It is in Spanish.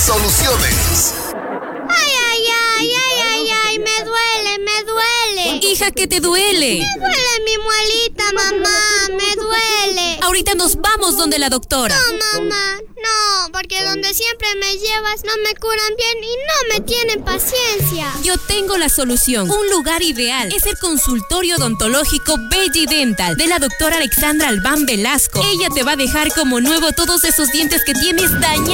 Soluciones. Ay, me duele. Hija, ¿qué te duele? Me duele mi muelita, mamá, me duele. Ahorita nos vamos donde la doctora. No, mamá, no, porque donde siempre me llevas no me curan bien y no me tienen paciencia. Yo tengo la solución. Un lugar ideal es el consultorio odontológico Belly Dental de la doctora Alexandra Albán Velasco. Ella te va a dejar como nuevo todos esos dientes que tienes dañados.